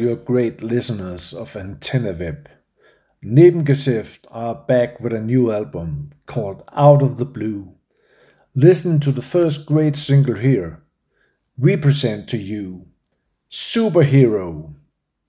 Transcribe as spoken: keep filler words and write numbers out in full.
your great listeners of Antenna Web. Nebengeschäft are back with a new album called Out of the Blue. Listen to the first great single here. We present to you Superhero.